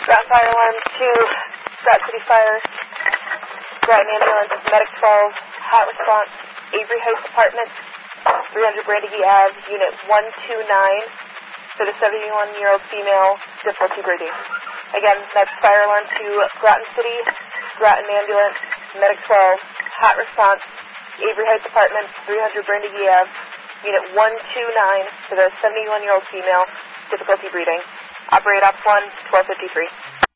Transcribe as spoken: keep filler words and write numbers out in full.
Groton Fire Alarm two, Groton City Fire, Groton Ambulance, Medic twelve, hot response, Avery Heights Apartments, three hundred Brandegee Avenue, Unit one two nine, for the seventy-one-year-old female, difficulty breathing. Again, that's Fire Alarm two, Groton City, Groton Ambulance, Medic twelve, hot response, Avery Heights Apartments, three hundred Brandegee Avenue, Unit one two nine, for the seventy-one-year-old female, difficulty breathing. Operate Ops one, twelve fifty-three.